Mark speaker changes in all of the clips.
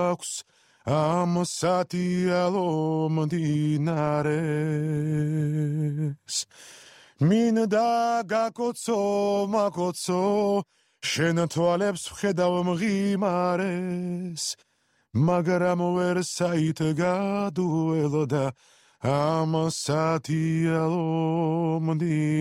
Speaker 1: Amosati alom dinares. Min daga kotso makotso, shenatoaleps vchedav mgimares. Magaram versait gadu eloda, amosati alom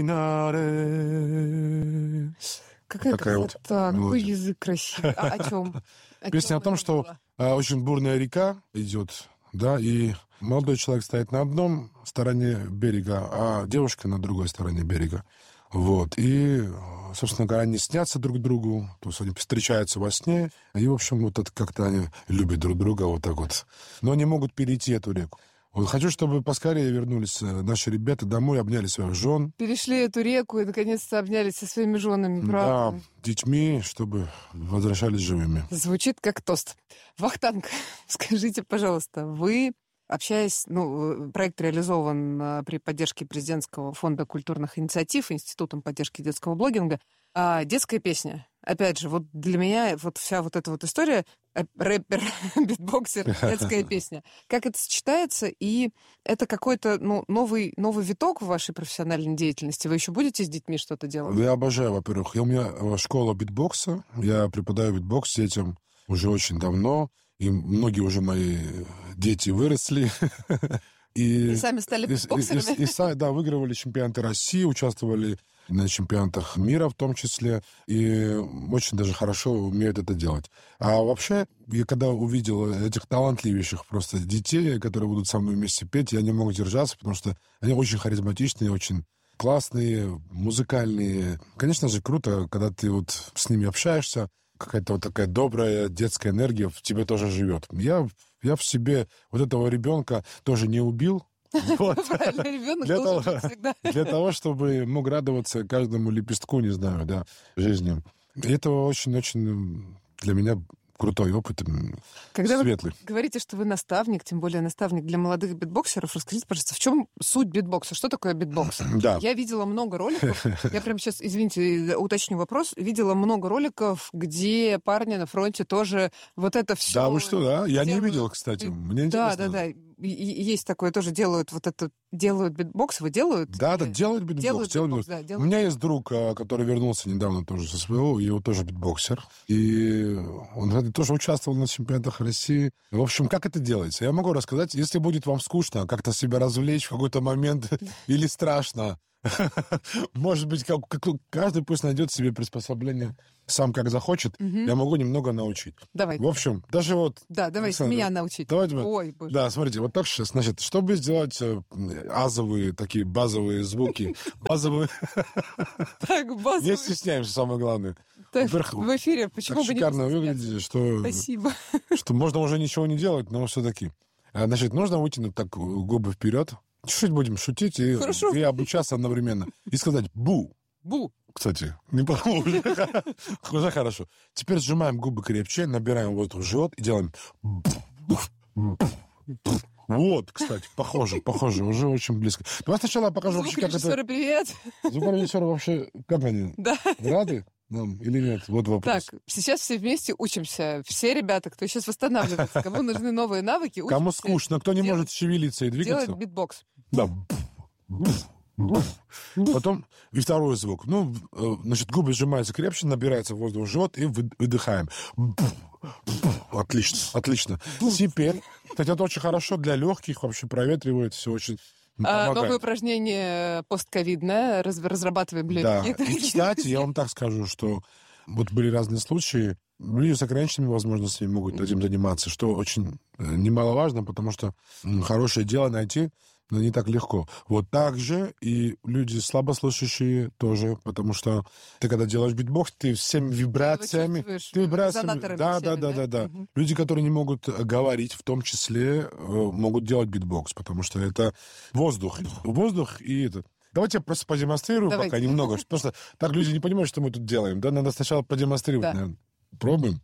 Speaker 1: dinares.
Speaker 2: Какая красота, какой язык красивый. О чем?
Speaker 1: Песня о том, что очень бурная река идет, да, и молодой человек стоит на одном стороне берега, а девушка на другой стороне берега. Вот. И, собственно говоря, они снятся друг другу, то есть они встречаются во сне, и, в общем, вот это как-то они любят друг друга вот так вот. Но они могут перейти эту реку. Вот хочу, чтобы поскорее вернулись наши ребята домой, обняли своих жен.
Speaker 2: Перешли эту реку и, наконец-то, обнялись со своими женами, правда?
Speaker 1: Да, детьми, чтобы возвращались живыми.
Speaker 2: Звучит как тост. Вахтанг, скажите, пожалуйста, вы, общаясь, проект реализован при поддержке президентского фонда культурных инициатив, Институтом поддержки детского блогинга, детская песня. Опять же, вот для меня вот вся вот эта вот история, рэпер, битбоксер, детская песня. Как это сочетается? И это какой-то новый виток в вашей профессиональной деятельности? Вы еще будете с детьми что-то делать?
Speaker 1: Я обожаю, во-первых. У меня школа битбокса. Я преподаю битбокс детям уже очень давно. И многие уже мои дети выросли.
Speaker 2: И сами стали битбоксерами?
Speaker 1: Да, выигрывали чемпионаты России, участвовали на чемпионатах мира в том числе, и очень даже хорошо умеют это делать. А вообще, я когда увидел этих талантливейших просто детей, которые будут со мной вместе петь, я не мог держаться, потому что они очень харизматичные, очень классные, музыкальные. Конечно же, круто, когда ты вот с ними общаешься, какая-то вот такая добрая детская энергия в тебе тоже живет. Я в себе вот этого ребенка тоже не убил. Для того, чтобы мог радоваться каждому лепестку, не знаю, да, жизни. И это очень-очень для меня крутой опыт,
Speaker 2: когда
Speaker 1: светлый.
Speaker 2: Вы говорите, что вы наставник, тем более наставник для молодых битбоксеров, расскажите, пожалуйста, в чем суть битбокса? Что такое битбокс?
Speaker 1: Да.
Speaker 2: Я видела много роликов, я прямо сейчас, извините, уточню вопрос, видела много роликов, где парни на фронте тоже вот это все.
Speaker 1: Да, вы что, да? Я не видел, кстати. Мне интересно.
Speaker 2: Да. И есть такое, тоже делают вот это, делают битбокс, вы делают?
Speaker 1: Да, делают битбокс.
Speaker 2: Да,
Speaker 1: У меня есть друг, который вернулся недавно тоже со своего, его тоже битбоксер. И он тоже участвовал на чемпионатах России. В общем, как это делается? Я могу рассказать, если будет вам скучно, как-то себя развлечь в какой-то момент или страшно. Может быть, каждый пусть найдет себе приспособление сам как захочет. Я могу немного научить.
Speaker 2: Давай.
Speaker 1: В общем, даже вот...
Speaker 2: Да, давайте меня научить.
Speaker 1: Давайте.
Speaker 2: Ой, боже.
Speaker 1: Да, смотрите, вот так сейчас, значит, чтобы сделать азовые, такие базовые звуки, базовые...
Speaker 2: Так, базовые.
Speaker 1: Не стесняемся, самое главное.
Speaker 2: В эфире почему бы не
Speaker 1: шикарно выглядит, что...
Speaker 2: Спасибо.
Speaker 1: Что можно уже ничего не делать, но все-таки. Значит, нужно вытянуть так губы вперед. Чуть-чуть будем шутить и обучаться одновременно. И сказать «бу».
Speaker 2: Бу.
Speaker 1: Кстати, неплохо уже. Уже хорошо. Теперь сжимаем губы крепче, набираем воздух в живот и делаем «бу». Вот, кстати, похоже, уже очень близко. Давай сначала я покажу вообще, как это...
Speaker 2: Звукорежиссеры, привет.
Speaker 1: Звукорежиссеры вообще, как они?
Speaker 2: Да.
Speaker 1: Рады нам или нет? Вот вопрос.
Speaker 2: Так, сейчас все вместе учимся. Все ребята, кто сейчас восстанавливается, кому нужны новые навыки, учимся.
Speaker 1: Кому скучно, кто не может шевелиться и двигаться.
Speaker 2: Делать битбокс.
Speaker 1: Да. Потом и второй звук. Значит, губы сжимаются крепче, набирается воздух в живот и выдыхаем. Отлично. Теперь, кстати, это очень хорошо для легких, вообще проветривает, все очень помогает.
Speaker 2: Новое упражнение постковидное, разрабатываем легкие.
Speaker 1: Да, и, кстати, я вам так скажу, что вот были разные случаи, люди с ограниченными возможностями могут этим заниматься, что очень немаловажно, потому что хорошее дело найти не так легко. Вот так же и люди слабослышащие тоже, потому что ты, когда делаешь битбокс, ты всеми вибрациями... Да. Угу. Люди, которые не могут говорить, в том числе, могут делать битбокс, потому что это воздух. Воздух и это... Давайте я просто продемонстрирую пока немного. Просто так люди не понимают, что мы тут делаем. Да, надо сначала продемонстрировать, наверное. Пробуем.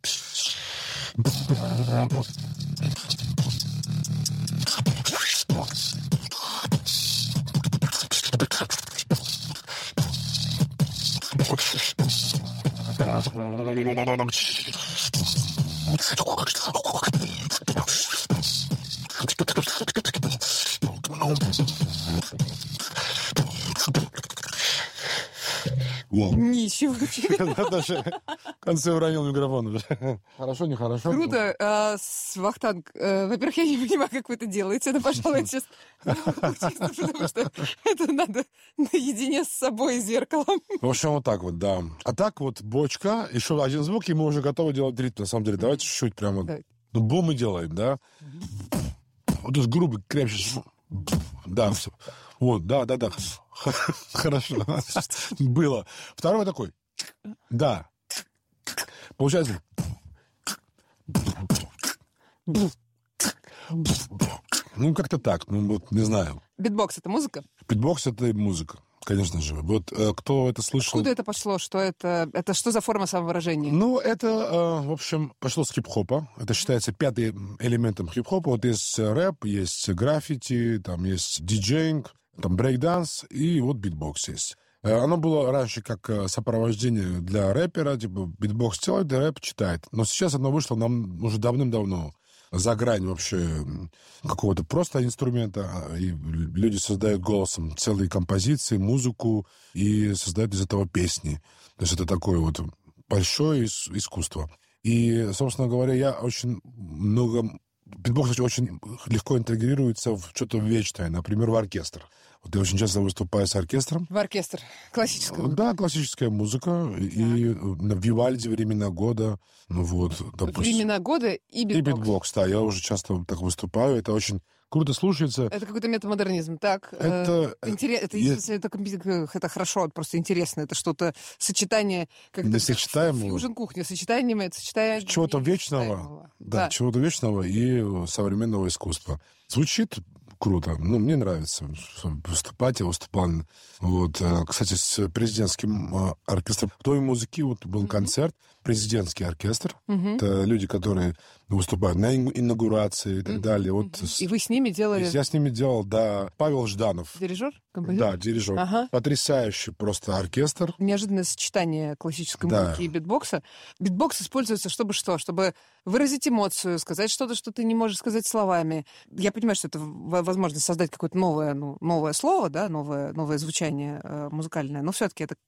Speaker 2: Ничего.
Speaker 1: Я даже в конце уронил микрофон уже. Хорошо, нехорошо.
Speaker 2: Круто. Вахтанг, во-первых, я не понимаю, как вы это делаете. Это, пожалуй, сейчас потому что это надо наедине с собой и зеркалом.
Speaker 1: В общем, вот так вот, да. А так вот бочка, еще один звук, и мы уже готовы делать ритм, на самом деле. Давайте чуть-чуть прямо... Ну, бум мы делаем, да? Вот это грубый, крепче. Да, все. Вот, да. Хорошо. Было. Второй такой. Да. Получается... Ну, как-то так. Ну, вот, не знаю.
Speaker 2: Битбокс — это музыка?
Speaker 1: Битбокс — это музыка, конечно же. Вот кто это слышал...
Speaker 2: Откуда это пошло? Что это? Это что за форма самовыражения?
Speaker 1: Ну, это, в общем, пошло с хип-хопа. Это считается пятым элементом хип-хопа. Вот есть рэп, есть граффити, там есть диджейнг, там брейк-данс и вот битбокс есть. Оно было раньше как сопровождение для рэпера, типа битбокс делает, рэп читает. Но сейчас оно вышло нам уже давным-давно за грань вообще какого-то просто инструмента, и люди создают голосом целые композиции, музыку, и создают из этого песни. То есть это такое вот большое искусство. И, собственно говоря, я очень много... Битбокс очень легко интегрируется в что-то вечное, например, в оркестр. Вот я очень часто выступаю с оркестром.
Speaker 2: В оркестр. Классическая.
Speaker 1: Да, классическая музыка. Да. И на Вивальди «Времена года». Ну, вот, допустим.
Speaker 2: «Времена года» и битбокс.
Speaker 1: И битбокс, да. Я уже часто так выступаю. Это очень круто слушается.
Speaker 2: Это какой-то метамодернизм. Так,
Speaker 1: это
Speaker 2: хорошо, просто интересно. Это что-то сочетание... Фьюжн кухня. Сочетание
Speaker 1: чего-то вечного. Да, чего-то вечного и современного искусства. Звучит круто. Ну, мне нравится выступать. Я выступал, вот, кстати, с президентским оркестром. В Доме музыки вот был концерт, президентский оркестр. Это люди, которые выступают на инаугурации и так далее. Вот,
Speaker 2: и вы с ними делали?
Speaker 1: Я с ними делал, да. Павел Жданов.
Speaker 2: Дирижер? Композитор?
Speaker 1: Да, дирижер. Ага. Потрясающий просто оркестр.
Speaker 2: Неожиданное сочетание классической музыки и битбокса. Битбокс используется, чтобы что? Чтобы выразить эмоцию, сказать что-то, что ты не можешь сказать словами. Я понимаю, что это возможность создать какое-то новое слово, да, новое звучание музыкальное. Но все-таки это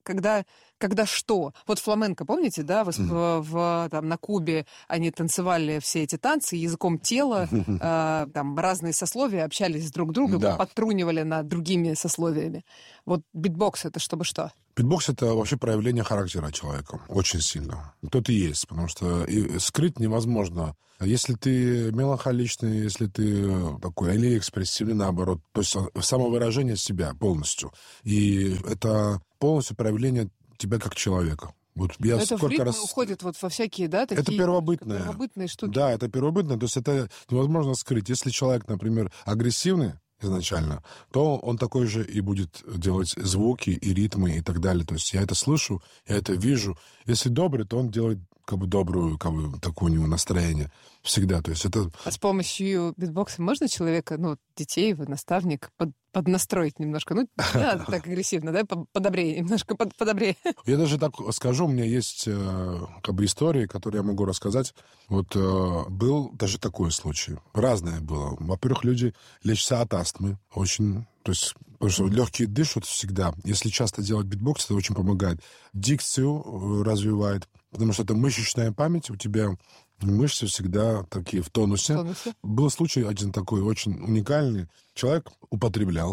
Speaker 2: когда что? Вот фламенко, помните, да, там, на Кубе они танцевали все эти танцы языком тела, там разные сословия общались друг с другом, подтрунивали над другими сословиями. Вот битбокс — это чтобы что?
Speaker 1: Битбокс — это вообще проявление характера человека. Очень сильно. Тот и есть, потому что скрыть невозможно. Если ты меланхоличный, если ты такой, или экспрессивный, наоборот. То есть самовыражение себя полностью. И это полностью проявление тебя как человека. Вот я
Speaker 2: это в ритм уходит вот во всякие, да, такие...
Speaker 1: Это первобытные
Speaker 2: штуки.
Speaker 1: Да, это первобытное. То есть это невозможно скрыть. Если человек, например, агрессивный изначально, то он такой же и будет делать звуки и ритмы и так далее. То есть я это слышу, я это вижу. Если добрый, то он делает добрую, такое у него настроение всегда. То есть это...
Speaker 2: А с помощью битбокса можно человека, детей, наставник, поднастроить немножко? Ну, не надо так агрессивно, да? Подобрее, немножко подобрее.
Speaker 1: Я даже так скажу, у меня есть истории, которые я могу рассказать. Вот был даже такой случай. Разное было. Во-первых, люди лечатся от астмы. Очень... То есть, потому что легкие дышат всегда. Если часто делать битбокс, это очень помогает. Дикцию развивает, потому что это мышечная память. У тебя мышцы всегда такие в тонусе. Был случай один такой очень уникальный. Человек употреблял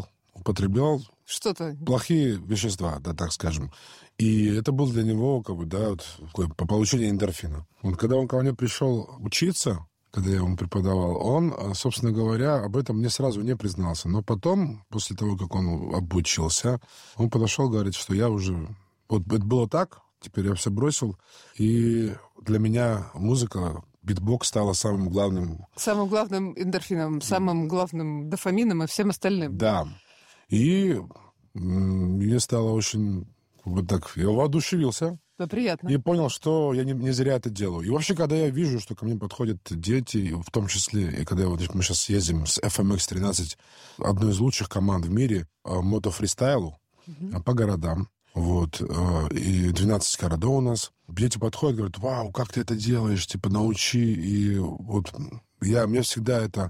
Speaker 2: что-то
Speaker 1: плохие вещества, да, так скажем. И это было для него по получению эндорфина. Когда он ко мне пришел учиться, когда я ему преподавал, он, собственно говоря, об этом мне сразу не признался. Но потом, после того, как он обучился, он подошел, говорит, что я уже... Вот это было так, теперь я все бросил. И для меня музыка, битбокс стала самым главным...
Speaker 2: Самым главным эндорфином, самым главным дофамином и всем остальным.
Speaker 1: Да. И мне стало очень... я воодушевился.
Speaker 2: Да, приятно.
Speaker 1: И понял, что я не зря это делаю. И вообще, когда я вижу, что ко мне подходят дети, в том числе, и когда мы сейчас ездим с FMX-13, одной из лучших команд в мире, мотофристайлу, по городам, вот, и 12 городов у нас, дети подходят, говорят, вау, как ты это делаешь, научи. И вот мне всегда это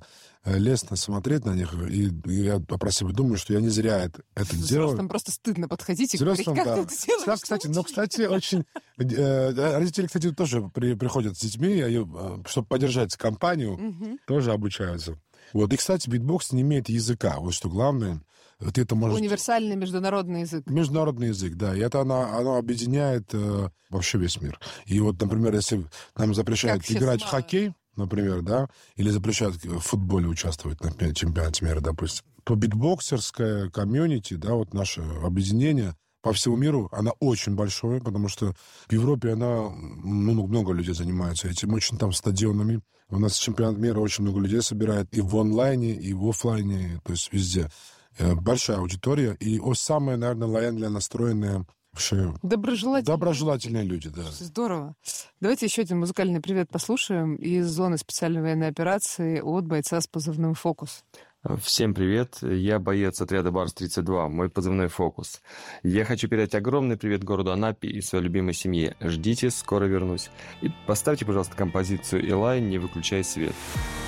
Speaker 1: лестно смотреть на них, и я про себя думаю, что я не зря это делал.
Speaker 2: Взрослым просто стыдно подходить и говорить, как ты это делаешь.
Speaker 1: Кстати, очень... Родители, кстати, тоже приходят с детьми, чтобы поддержать компанию, тоже обучаются. Вот. И, кстати, битбокс не имеет языка. Вот что главное. Вот это может...
Speaker 2: Универсальный международный язык.
Speaker 1: Международный язык, да. И это оно объединяет вообще весь мир. И вот, например, если нам запрещают играть в хоккей, например, да, или запрещают в футболе участвовать на чемпионате мира, допустим, то битбоксерское комьюнити, да, вот наше объединение по всему миру, оно очень большое, потому что в Европе много людей занимаются этим, очень там стадионами. У нас чемпионат мира очень много людей собирает и в онлайне, и в офлайне, то есть везде. Большая аудитория и самые, наверное, лояльно настроенные, доброжелательные люди, да.
Speaker 2: Здорово. Давайте еще один музыкальный привет послушаем из зоны специальной военной операции от бойца с позывным «Фокус».
Speaker 3: Всем привет, я боец отряда Барс-32, мой позывной «Фокус». Я хочу передать огромный привет городу Анапе и своей любимой семье. Ждите, скоро вернусь. И поставьте, пожалуйста, композицию «Элай, не выключай свет».